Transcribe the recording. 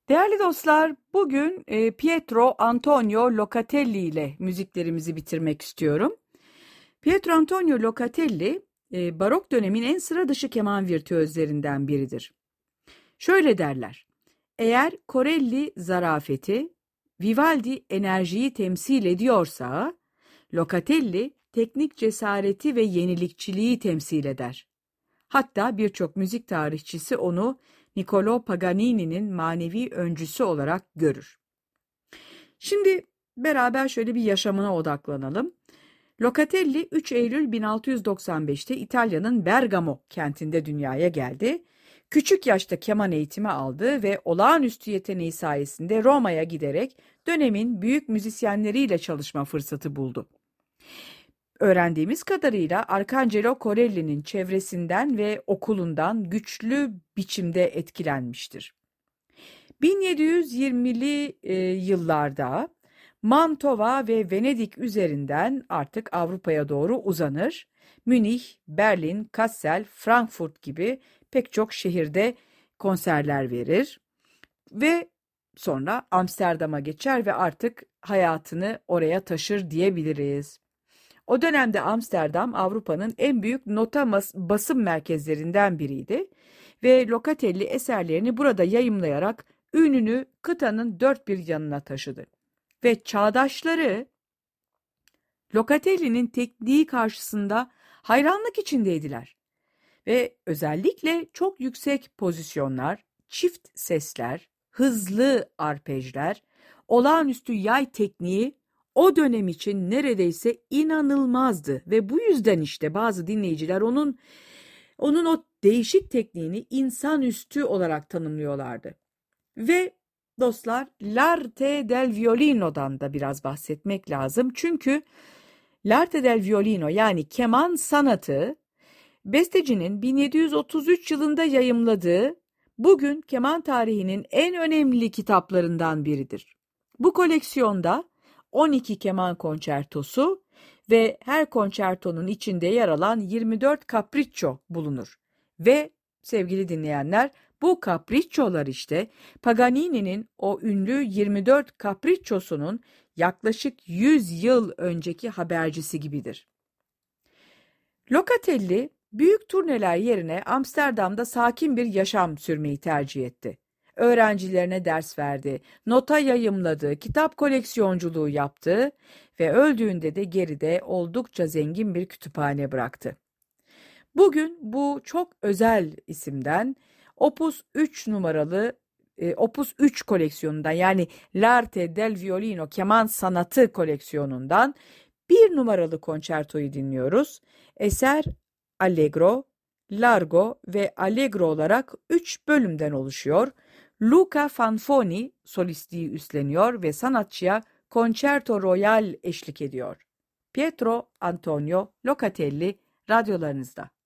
Değerli dostlar, bugün Pietro Antonio Locatelli ile müziklerimizi bitirmek istiyorum. Pietro Antonio Locatelli, barok dönemin en sıra dışı keman virtüözlerinden biridir. Şöyle derler, eğer Corelli zarafeti, Vivaldi enerjiyi temsil ediyorsa, Locatelli teknik cesareti ve yenilikçiliği temsil eder. Hatta birçok müzik tarihçisi onu Niccolò Paganini'nin manevi öncüsü olarak görür. Şimdi beraber şöyle bir yaşamına odaklanalım. Locatelli 3 Eylül 1695'te İtalya'nın Bergamo kentinde dünyaya geldi. Küçük yaşta keman eğitimi aldı ve olağanüstü yeteneği sayesinde Roma'ya giderek dönemin büyük müzisyenleriyle çalışma fırsatı buldu. Öğrendiğimiz kadarıyla Arcangelo Corelli'nin çevresinden ve okulundan güçlü biçimde etkilenmiştir. 1720'li yıllarda Mantova ve Venedik üzerinden artık Avrupa'ya doğru uzanır. Münih, Berlin, Kassel, Frankfurt gibi pek çok şehirde konserler verir ve sonra Amsterdam'a geçer ve artık hayatını oraya taşır diyebiliriz. O dönemde Amsterdam Avrupa'nın en büyük nota basım merkezlerinden biriydi ve Locatelli eserlerini burada yayımlayarak ününü kıtanın dört bir yanına taşıdı. Ve çağdaşları Locatelli'nin tekniği karşısında hayranlık içindeydiler. Ve özellikle çok yüksek pozisyonlar, çift sesler, hızlı arpejler, olağanüstü yay tekniği o dönem için neredeyse inanılmazdı ve bu yüzden işte bazı dinleyiciler onun o değişik tekniğini insanüstü olarak tanımlıyorlardı. Ve dostlar, l'arte del violino'dan da biraz bahsetmek lazım. Çünkü l'arte del violino yani keman sanatı bestecinin 1733 yılında yayımladığı bugün keman tarihinin en önemli kitaplarından biridir. Bu koleksiyonda 12 keman konçertosu ve her konçertonun içinde yer alan 24 capriccio bulunur. Ve sevgili dinleyenler, bu capricciolar işte Paganini'nin o ünlü 24 capricciosunun yaklaşık 100 yıl önceki habercisi gibidir. Locatelli büyük turneler yerine Amsterdam'da sakin bir yaşam sürmeyi tercih etti. Öğrencilerine ders verdi, nota yayımladı, kitap koleksiyonculuğu yaptı ve öldüğünde de geride oldukça zengin bir kütüphane bıraktı. Bugün bu çok özel isimden Opus 3 numaralı Opus 3 koleksiyonundan yani L'arte del violino keman sanatı koleksiyonundan bir numaralı konçertoyu dinliyoruz. Eser Allegro, Largo ve Allegro olarak 3 bölümden oluşuyor. Luca Fanfoni solistliği üstleniyor ve sanatçıya Concerto Royal eşlik ediyor. Pietro Antonio Locatelli radyolarınızda.